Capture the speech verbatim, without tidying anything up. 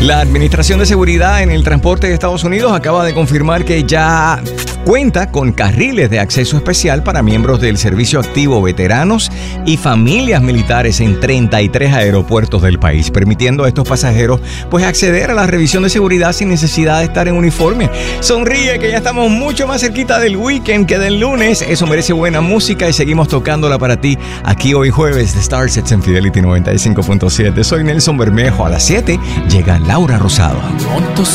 La Administración de Seguridad en el Transporte de Estados Unidos acaba de confirmar que ya cuenta con carriles de acceso especial para miembros del servicio activo, veteranos y familias militares en treinta y tres aeropuertos del país, permitiendo a estos pasajeros pues acceder a la revisión de seguridad sin necesidad de estar en uniforme. Sonríe que ya estamos mucho más cerquita del weekend que del lunes. Eso merece buena música y seguimos tocándola para ti aquí hoy jueves de Starsets en Fidelity noventa y cinco punto siete. Soy Nelson Bermejo. A las siete llega Laura Rosado.